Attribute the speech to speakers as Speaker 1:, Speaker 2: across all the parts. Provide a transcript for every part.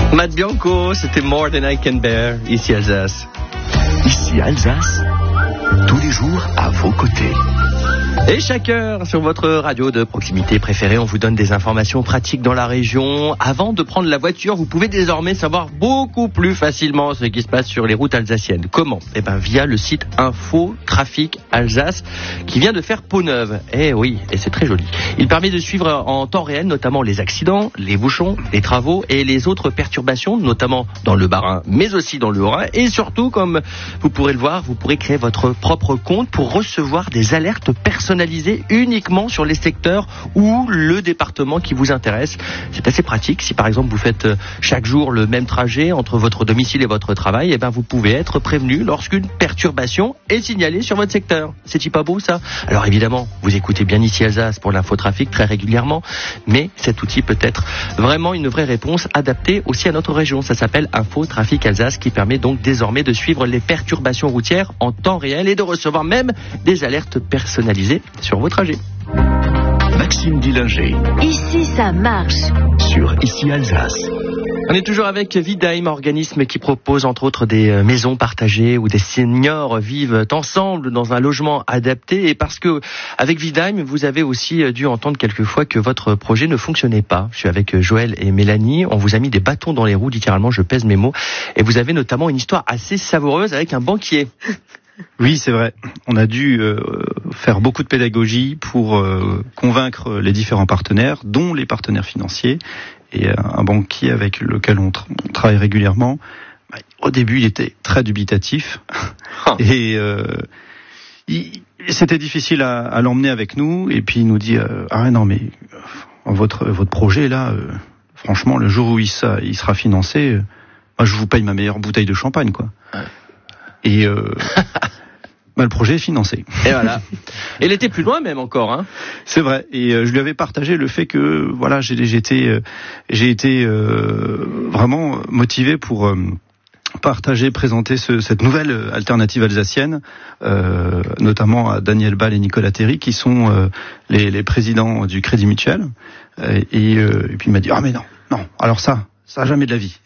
Speaker 1: Matt Bianco, c'était More Than I Can Bear, ici Alsace.
Speaker 2: Ici Alsace, tous les jours à vos côtés.
Speaker 1: Et chaque heure, sur votre radio de proximité préférée, on vous donne des informations pratiques dans la région. Avant de prendre la voiture, vous pouvez désormais savoir beaucoup plus facilement ce qui se passe sur les routes alsaciennes. Comment ? Via le site Info Trafic Alsace, qui vient de faire peau neuve. Eh oui, et c'est très joli. Il permet de suivre en temps réel, notamment les accidents, les bouchons, les travaux et les autres perturbations, notamment dans le Bas-Rhin, mais aussi dans le Haut-Rhin. Et surtout, comme vous pourrez le voir, vous pourrez créer votre propre compte pour recevoir des alertes personnalisées uniquement sur les secteurs ou le département qui vous intéresse. C'est assez pratique. Si par exemple vous faites chaque jour le même trajet entre votre domicile et votre travail, vous pouvez être prévenu lorsqu'une perturbation est signalée sur votre secteur. C'est-il pas beau ça ? Alors évidemment, vous écoutez bien ici Alsace pour l'infotrafic très régulièrement, mais cet outil peut être vraiment une vraie réponse adaptée aussi à notre région. Ça s'appelle Info Trafic Alsace, qui permet donc désormais de suivre les perturbations routières en temps réel et de recevoir même des alertes personnalisées sur vos trajets.
Speaker 2: Maxime Dillinger.
Speaker 3: Ici, ça marche.
Speaker 2: Sur Ici Alsace.
Speaker 1: On est toujours avec Vidheim, organisme qui propose entre autres des maisons partagées où des seniors vivent ensemble dans un logement adapté. Et parce que avec Vidheim, vous avez aussi dû entendre quelquefois que votre projet ne fonctionnait pas. Je suis avec Joël et Mélanie. On vous a mis des bâtons dans les roues, littéralement, je pèse mes mots. Et vous avez notamment une histoire assez savoureuse avec un banquier.
Speaker 4: Oui, c'est vrai. On a dû faire beaucoup de pédagogie pour convaincre les différents partenaires, dont les partenaires financiers. Et un banquier avec lequel on travaille régulièrement, au début, il était très dubitatif. Et c'était difficile à l'emmener avec nous. Et puis il nous dit ah non, mais votre projet là, franchement, le jour où il sera financé, moi, je vous paye ma meilleure bouteille de champagne, quoi. Et le projet est financé.
Speaker 1: Et voilà. Et il était plus loin même encore, hein.
Speaker 4: C'est vrai. Et je lui avais partagé le fait que voilà, j'ai été vraiment motivé pour présenter cette nouvelle alternative alsacienne, notamment à Daniel Ball et Nicolas Théry, qui sont les présidents du Crédit Mutuel. Et puis il m'a dit ah mais non. Alors ça jamais de la vie.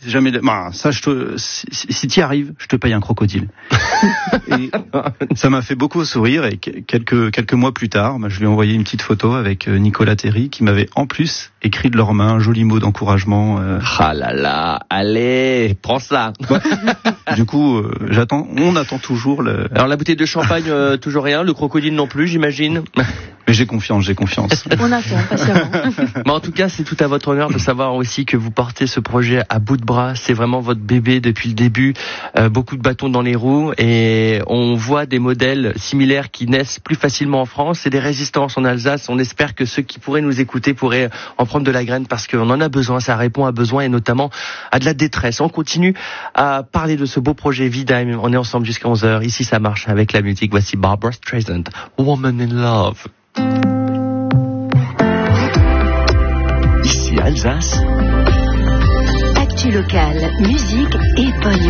Speaker 4: Si t'y arrives, je te paye un crocodile. Et ça m'a fait beaucoup sourire, et quelques mois plus tard, je lui ai envoyé une petite photo avec Nicolas Théry qui m'avait en plus écrit de leurs mains un joli mot d'encouragement.
Speaker 1: Ah là là, allez, prends ça.
Speaker 4: Du coup, on attend toujours
Speaker 1: Alors la bouteille de champagne, toujours rien, le crocodile non plus, j'imagine.
Speaker 4: Mais j'ai confiance.
Speaker 3: On attend patiemment.
Speaker 1: Mais en tout cas, c'est tout à votre honneur de savoir aussi que vous portez ce projet à bout de bras. C'est vraiment votre bébé depuis le début. Beaucoup de bâtons dans les roues, et on voit des modèles similaires qui naissent plus facilement en France. C'est des résistances en Alsace. On espère que ceux qui pourraient nous écouter pourraient en prendre de la graine, parce qu'on en a besoin. Ça répond à besoin, et notamment à de la détresse. On continue à parler de ce beau projet Vidheim. On est ensemble jusqu'à 11h. Ici, ça marche avec la musique. Voici Barbra Streisand, Woman in Love.
Speaker 2: Ici Alsace.
Speaker 3: Actu locale, musique et polio.